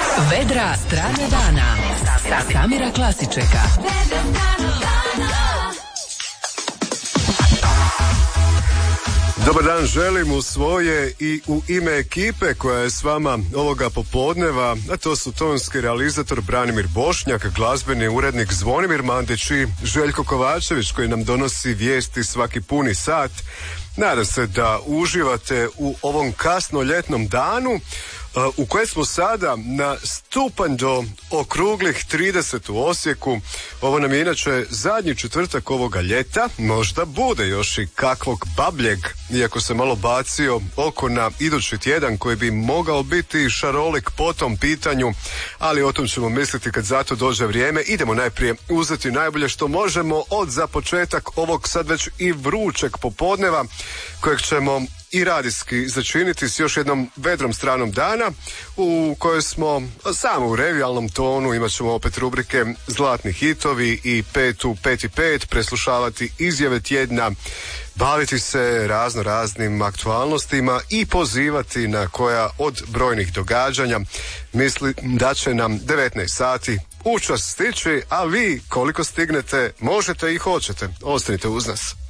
Vedra strana dana. Samira Klasičeka. Dobar dan želim u svoje i u ime ekipe koja je s vama ovoga popodneva, a to su tonski realizator Branimir Bošnjak, glazbeni urednik Zvonimir Mandić i Željko Kovačević koji nam donosi vijesti svaki puni sat. Nadam se da uživate u ovom kasno ljetnom danu u kojem smo sada na stupanj do okruglih 30 u Osijeku. Ovo nam je inače zadnji četvrtak ovoga ljeta, možda bude još i kakvog babljeg, iako se malo bacio oko na idući tjedan koji bi mogao biti šarolik po tom pitanju, ali o tom ćemo misliti kad za to dođe vrijeme. Idemo najprije uzeti najbolje što možemo od za početak ovog sad već i vrućeg popodneva kojeg ćemo i radijski začiniti s još jednom vedrom stranom dana u kojoj smo samo u revijalnom tonu. Imat ćemo opet rubrike Zlatni hitovi i 5 u 5 i 5, preslušavati izjave tjedna, baviti se razno raznim aktualnostima i pozivati na koja od brojnih događanja. Mislim da će nam 19 sati učas stići, a vi koliko stignete možete i hoćete. Ostanite uz nas.